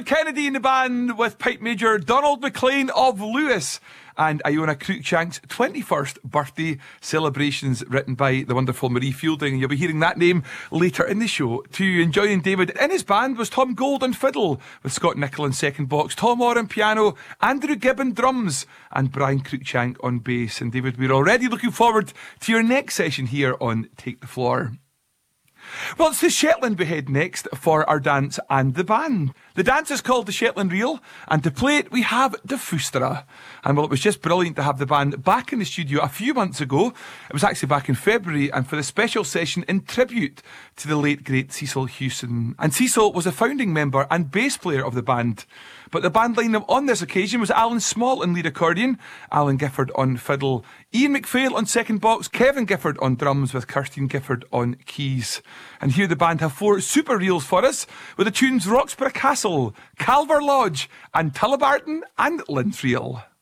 David Kennedy in the band with Pipe Major Donald McLean of Lewis and Iona Cruikshank's 21st birthday celebrations, written by the wonderful Marie Fielding. You'll be hearing that name later in the show too. And joining David in his band was Tom Gold on fiddle, with Scott Nicol on second box, Tom Orr on piano, Andrew Gibbon drums, and Brian Cruikshank on bass. And David, we're already looking forward to your next session here on Take the Floor. Well, it's the Shetland we head next for our dance and the band. The dance is called the Shetland Reel, and to play it we have the Fustra. And well, it was just brilliant to have the band back in the studio a few months ago. It was actually back in February, and for the special session in tribute to the late great Cecil Hewson. And Cecil was a founding member and bass player of the band. But the band lineup on this occasion was Alan Small on lead accordion, Alan Gifford on fiddle, Ian McPhail on second box, Kevin Gifford on drums with Kirstine Gifford on keys. And here the band have 4 super reels for us, with the tunes Roxburgh Castle, Calver Lodge, and Tullabarton and Linfreel.